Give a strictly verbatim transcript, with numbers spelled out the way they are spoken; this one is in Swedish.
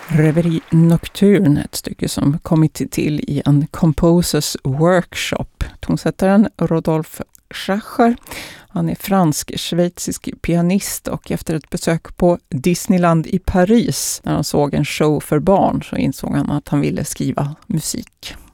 Reverie Nocturne, ett stycke som kommit till i en composers workshop. Tonsättaren Rodolphe Schacher, han är fransk-schweizisk pianist och efter ett besök på Disneyland i Paris när han såg en show för barn så insåg han att han ville skriva musik.